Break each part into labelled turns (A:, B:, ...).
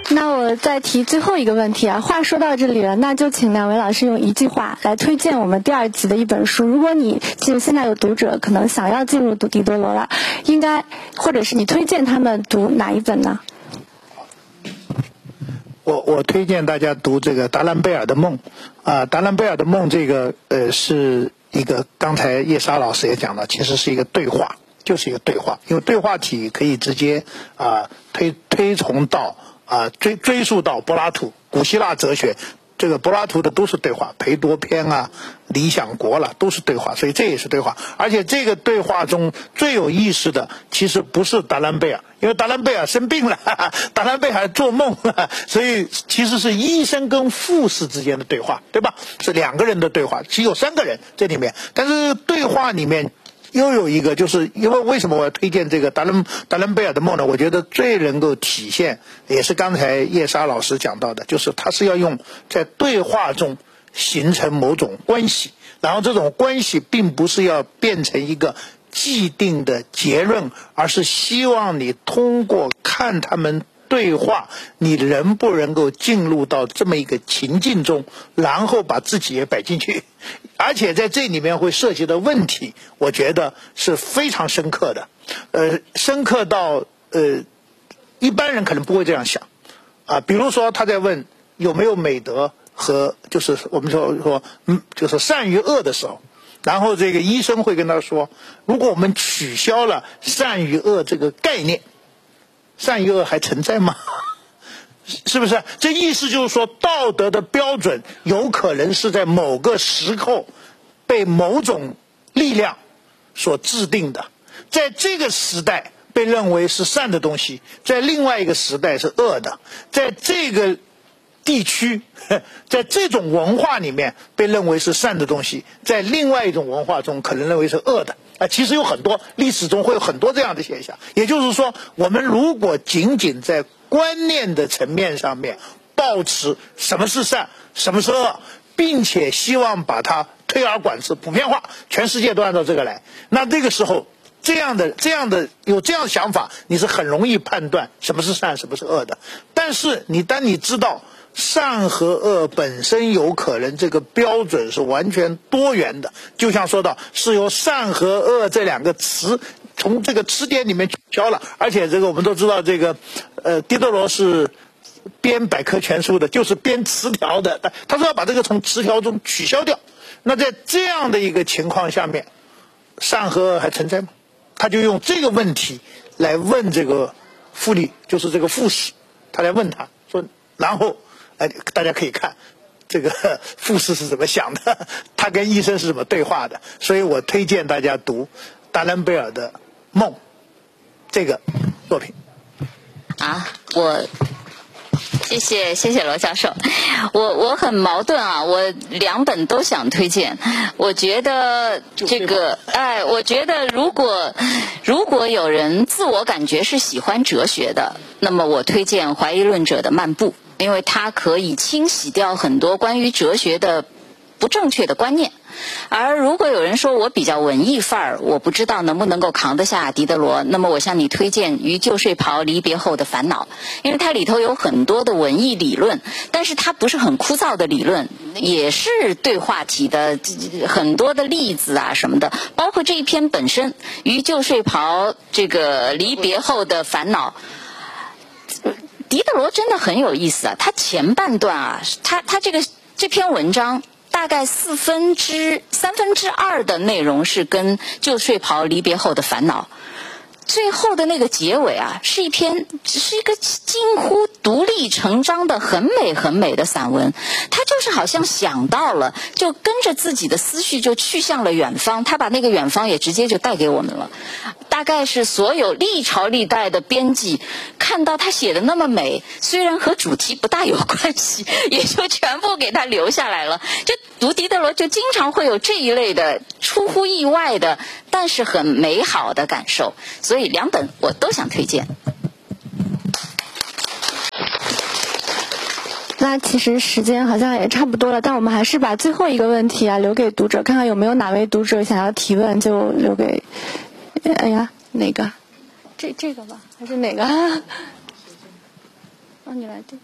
A: 那我再提最后一个问题啊。话说到这里了，那就请两位老师用一句话来推荐我们第2集的一本书。如果你其实现在有读者可能想要进入读狄德罗了，应该或者是你推荐他们读哪一本呢？
B: 我推荐大家读这个达兰贝尔的梦达兰贝尔的梦这个是一个，刚才叶莎老师也讲了，其实是一个对话，就是一个对话，因为对话体可以直接推崇到追溯到柏拉图，古希腊哲学，这个柏拉图的都是对话，裴多篇理想国了，都是对话，所以这也是对话。而且这个对话中最有意思的其实不是达兰贝尔，因为达兰贝尔生病了，达兰贝尔做梦，所以其实是医生跟护士之间的对话，对吧？是2个人的对话，只有3个人这里面，但是对话里面又有一个，就是因为什么我要推荐这个达兰贝尔的梦呢？我觉得最能够体现，也是刚才叶莎老师讲到的，就是他是要用在对话中形成某种关系，然后这种关系并不是要变成一个既定的结论，而是希望你通过看他们对话，你能不能够进入到这么一个情境中，然后把自己也摆进去，而且在这里面会涉及的问题，我觉得是非常深刻的，深刻到一般人可能不会这样想比如说他在问有没有美德和就是我们说就是善与恶的时候，然后这个医生会跟他说，如果我们取消了善与恶这个概念，善与恶还存在吗？是不是？这意思就是说，道德的标准有可能是在某个时候被某种力量所制定的，在这个时代被认为是善的东西，在另外一个时代是恶的，在这个地区，在这种文化里面被认为是善的东西，在另外一种文化中可能认为是恶的其实有很多，历史中会有很多这样的现象。也就是说，我们如果仅仅在观念的层面上面抱持什么是善什么是恶，并且希望把它推而广之普遍化，全世界都按照这个来，那这个时候这样的有这样的想法，你是很容易判断什么是善什么是恶的。但是当你知道善和恶本身有可能这个标准是完全多元的，就像说到是由善和恶这2个词从这个词典里面取消了，而且这个我们都知道，这个狄德罗是编百科全书的，就是编词条的，他说要把这个从词条中取消掉。那在这样的一个情况下面，善和恶还存在吗？他就用这个问题来问这个妇女，就是这个护士，他来问他说，然后大家可以看这个护士是怎么想的，他跟医生是怎么对话的。所以我推荐大家读达兰贝尔的梦这个作品。
C: 我谢谢罗教授。我很矛盾我2本都想推荐。我觉得这个我觉得如果有人自我感觉是喜欢哲学的，那么我推荐怀疑论者的漫步，因为它可以清洗掉很多关于哲学的不正确的观念。而如果有人说我比较文艺范儿，我不知道能不能够扛得下狄德罗，那么我向你推荐《与旧睡袍离别后的烦恼》，因为它里头有很多的文艺理论，但是它不是很枯燥的理论，也是对话体的很多的例子什么的，包括这一篇本身《与旧睡袍这个离别后的烦恼》。狄德罗真的很有意思他前半段他这篇文章大概2/3的内容是跟旧睡袍离别后的烦恼，最后的那个结尾是一个近乎独立成章的很美很美的散文。他就是好像想到了，就跟着自己的思绪就去向了远方，他把那个远方也直接就带给我们了。大概是所有历朝历代的编辑看到他写的那么美，虽然和主题不大有关系，也就全部给他留下来了。就读狄德罗就经常会有这一类的出乎意外的但是很美好的感受，所以2本我都想推荐。
A: 那其实时间好像也差不多了，但我们还是把最后一个问题留给读者，看看有没有哪位读者想要提问，就留给哪个？这个吧，还是哪个？ 你来读。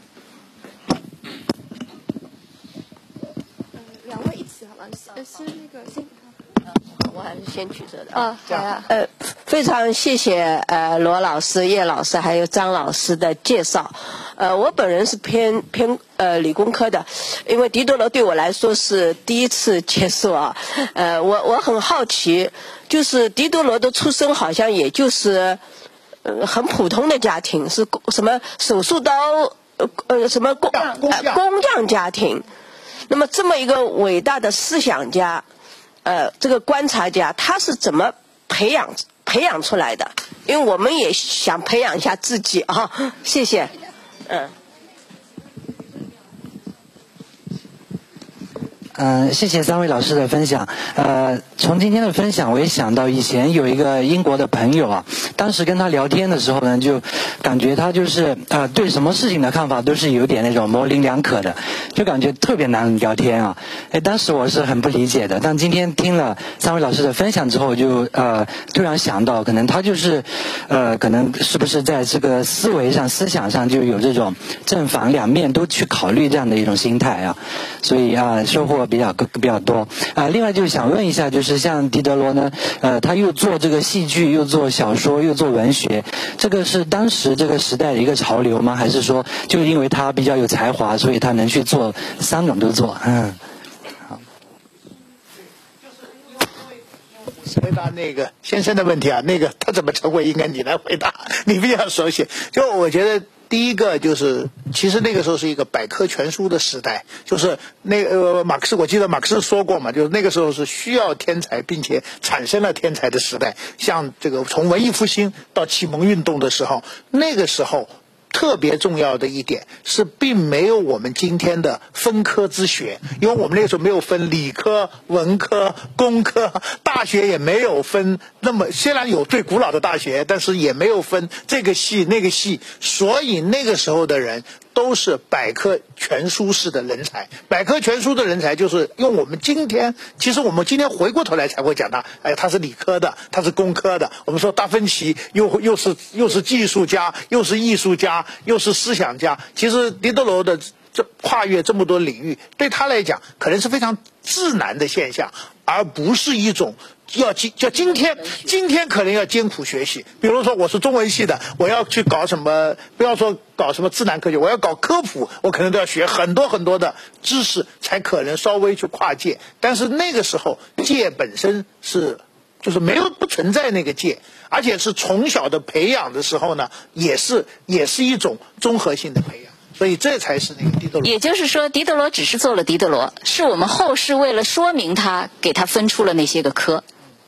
A: 两位一起好了，先那个先。
D: 我还是先举着的。
A: 好呀。
D: 非常谢谢罗老师、叶老师还有张老师的介绍。我本人是偏理工科的，因为狄德罗对我来说是第一次接触啊。我很好奇，就是狄德罗的出生好像也就是很普通的家庭，是什么手术刀什么工匠家庭。那么这么一个伟大的思想家，这个观察家，他是怎么培养出来的？因为我们也想培养一下自己啊。谢谢。
E: 谢谢三位老师的分享。从今天的分享，我也想到以前有一个英国的朋友啊，当时跟他聊天的时候呢，就感觉他就是对什么事情的看法都是有点那种模棱两可的，就感觉特别难聊天啊。当时我是很不理解的，但今天听了三位老师的分享之后，就突然想到，可能他就是可能是不是在这个思维上、思想上就有这种正反两面都去考虑这样的一种心态啊，所以收获比较多。另外就是想问一下，就是像狄德罗呢，他又做这个戏剧，又做小说，又做文学，这个是当时这个时代的一个潮流吗？还是说就因为他比较有才华，所以他能去做三种都做？好。
B: 回答那个先生的问题啊，那个他怎么成为，应该你来回答，你比较熟悉。就我觉得第一个就是，其实那个时候是一个百科全书的时代，就是马克思，我记得马克思说过嘛，就是那个时候是需要天才，并且产生了天才的时代。像这个从文艺复兴到启蒙运动的时候，那个时候特别重要的一点是，并没有我们今天的分科之学，因为我们那个时候没有分理科、文科、工科，大学也没有分。那么虽然有最古老的大学，但是也没有分这个系那个系，所以那个时候的人都是百科全书式的人才。百科全书的人才就是用我们今天，其实我们今天回过头来才会讲他是理科的，他是工科的。我们说达芬奇又是技术家，又是艺术家，又是思想家。其实狄德罗的跨越这么多领域，对他来讲可能是非常自然的现象，而不是一种今天可能要艰苦学习。比如说我是中文系的，我要去搞什么，不要说搞什么自然科学，我要搞科普，我可能都要学很多很多的知识，才可能稍微去跨界。但是那个时候界本身就是不存在那个界，而且是从小的培养的时候呢，也是一种综合性的培养。所以这才是那个狄德罗。
C: 也就是说，狄德罗只是做了狄德罗，是我们后世为了说明他，给他分出了那些个科。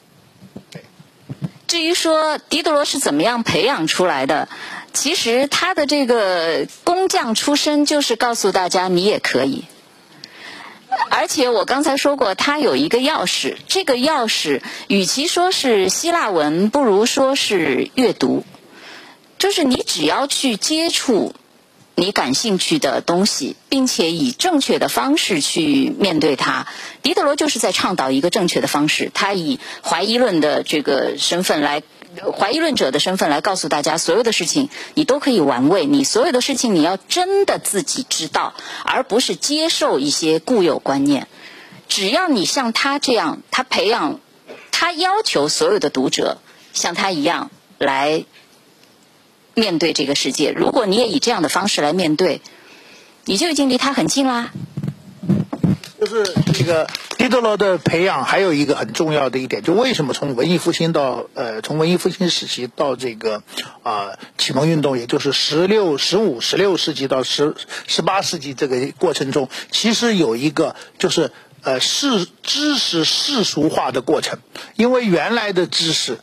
C: 至于说狄德罗是怎么样培养出来的，其实他的这个工匠出身就是告诉大家你也可以。而且我刚才说过，他有一个钥匙，这个钥匙与其说是希腊文，不如说是阅读。就是你只要去接触你感兴趣的东西，并且以正确的方式去面对它。狄德罗就是在倡导一个正确的方式，他以怀疑论的这个身份来，怀疑论者的身份来告诉大家，所有的事情你都可以玩味，你所有的事情你要真的自己知道，而不是接受一些固有观念。只要你像他这样，他要求所有的读者像他一样来面对这个世界。如果你也以这样的方式来面对，你就已经离他很近啦。
B: 就是这个狄德罗的培养还有一个很重要的一点，就为什么从文艺复兴时期到这个启蒙运动，也就是16世纪到18世纪这个过程中，其实有一个就是知识世俗化的过程。因为原来的知识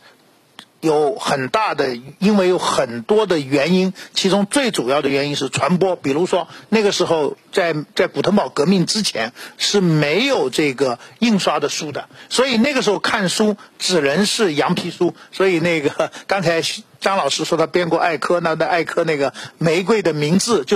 B: 因为有很多的原因，其中最主要的原因是传播。比如说那个时候在古腾堡革命之前是没有这个印刷的书的，所以那个时候看书只能是羊皮书。所以那个刚才张老师说他编过艾科，那艾科那个玫瑰的名字